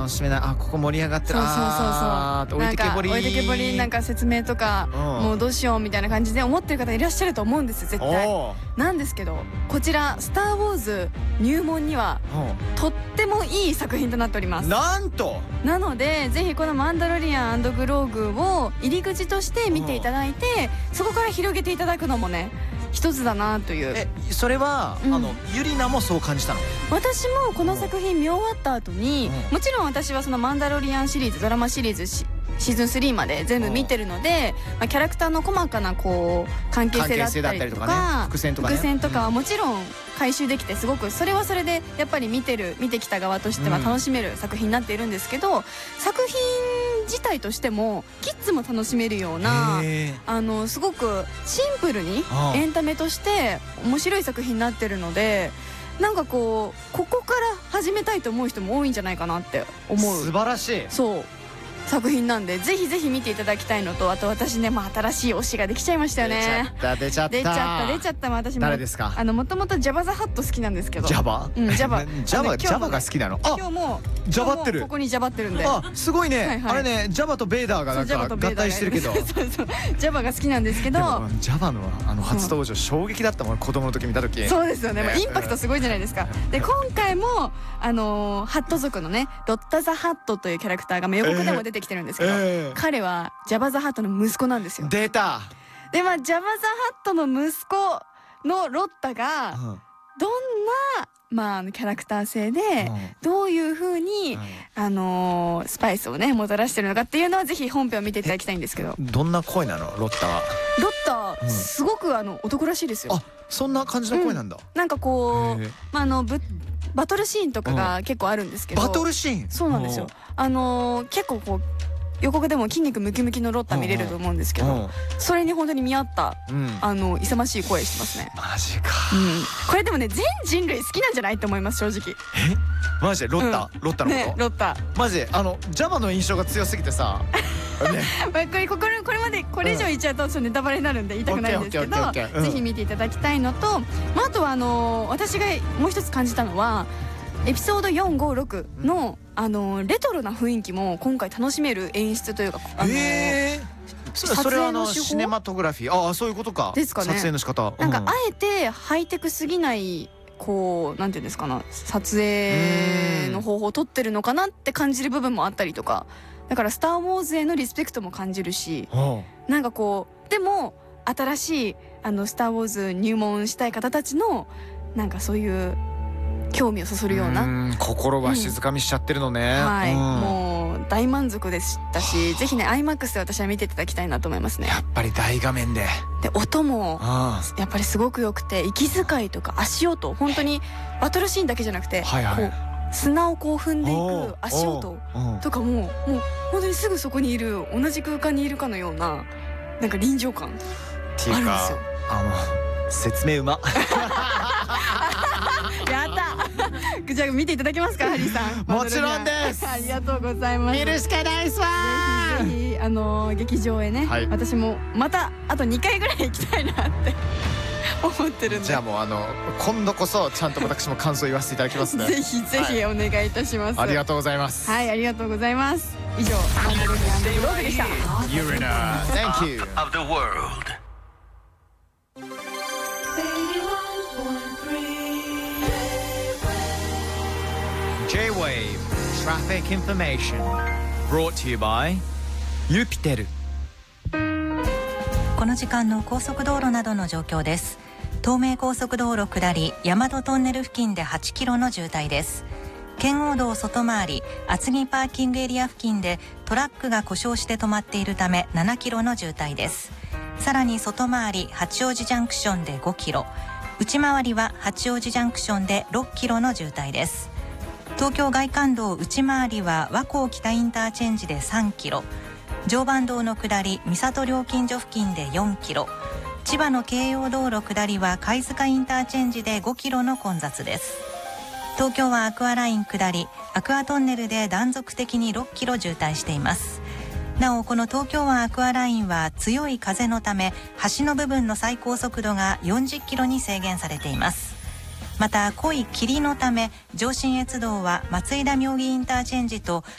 楽しめない、あここ盛り上がってる、 置いてけぼりなんか説明とかもうどうしようみたいな感じで思ってる方いらっしゃると思うんですよ絶対。なんですけどこちらスター・ウォーズ入門にはとってもいい作品となっております。 なんとなのでぜひこのマンダロリアン&グローグを入り口として見ていただいて、そこから広げていただくのもね一つだなという。 それはゆりなもそう感じたの？ 私もこの作品見終わった後に、もちろん私はそのマンダロリアンシリーズドラマシリーズシーズン3まで全部見てるので、キャラクターの細かなこう関係性だったりとか伏線とかはもちろん回収できて、すごくそれはそれでやっぱり見てきた側としては楽しめる作品になっているんですけど、作品自体としてもキッズも楽しめるようなすごくシンプルにエンタメとして面白い作品になってるので、なんかここから始めたいと思う人も多いんじゃないかなって思う素晴らしいそう作品なんで、ぜひぜひ見ていただきたいのと、あと私ね、新しい推しができちゃいましたよね。 出ちゃった私も誰ですか？ もともとジャバザハット好きなんですけど。 ジャバ？ ジャバが好きなの？ 今日もジャバってる。 ここにジャバってるんで。 すごいね。あれね、ジャバとベイダーがなんか合体してるけど。 そうジャバが好きなんですけど。 ジャバの初登場衝撃だったもん、子供の時見た時。 そうですよね。インパクトすごいじゃないですか。で今回もハット族のねロッタ・ザ・ハットというキャラクターが予告でも出てきてるんですけど。彼はジャバ・ザ・ハットの息子なんですよ。 出た。 でジャバ・ザ・ハットの息子のロッタがどんなキャラクター性でどういう風にスパイスをねもたらしてるのかっていうのはぜひ本編を見ていただきたいんですけど。 どんな声なのロッタは？ ロッタすごく男らしいですよ。 そんな感じの声なんだ。 なんかバトルシーンとかが結構あるんですけど。 バトルシーン？ そうなんですよ。結構予告でも筋肉ムキムキのロッタ見れると思うんですけど、それに本当に見合った勇ましい声してますね。 マジか。 これでもね全人類好きなんじゃないと思います正直。 マジでロッタのこと？ ロッタマジでジャバの印象が強すぎてさ。 これまでこれ以上言っちゃうとネタバレになるんで言いたくないんですけど、ぜひ見ていただきたいのと、あとは私がもう一つ感じたのはエピソード456のレトロな雰囲気も今回楽しめる演出というか、 それはシネマトグラフィー、そういうことかですかね。 撮影の仕方なんかあえてハイテクすぎないなんていうんですかな、撮影の方法を撮ってるのかなって感じる部分もあったりとか、だから「スター・ウォーズ」へのリスペクトも感じるし、なんかでも新しい「スター・ウォーズ」入門したい方たちのなんかそういう興味をそそるような、 心は静かみしちゃってるのね。 もう大満足でしたし、ぜひね IMAX で私は見ていただきたいなと思いますね。 やっぱり大画面で音もやっぱりすごく良くて、息遣いとか足音、本当にバトルシーンだけじゃなくて砂を踏んでいく足音とかもう本当にすぐそこにいる、同じ空間にいるかのようななんか臨場感あるんですよ。 説明うまやったじゃあ見ていただけますかハリーさん。 もちろんです。 ありがとうございます。 見るしかないっすわ。 ぜひ劇場へね、私もまたあと2回ぐらい行きたいなって思ってるんで、 じゃあもう今度こそちゃんと私も感想言わせていただきますね。 ぜひぜひお願いいたします。 ありがとうございます。 はい、ありがとうございます。以上マンダロリアン&グローグでした。 Urina Thank you of the world J-Wave Traffic Information Brought to you by ユピテル。 この時間の高速道路などの状況です。東名高速道路下り大和トンネル付近で8キロの渋滞です。圏央道外回り厚木パーキングエリア付近でトラックが故障して止まっているため7キロの渋滞です。さらに外回り八王子ジャンクションで5キロ、内回りは八王子ジャンクションで6キロの渋滞です。東京外環道内回りは和光北インターチェンジで3キロ、常磐道の下り三郷料金所付近で4キロ、千葉の京葉道路下りは貝塚インターチェンジで5キロの混雑です。東京はアクアライン下りアクアトンネルで断続的に6キロ渋滞しています。なおこの東京湾アクアラインは強い風のため橋の部分の最高速度が40キロに制限されています。また濃い霧のため上信越道は松井田妙義インターチェンジと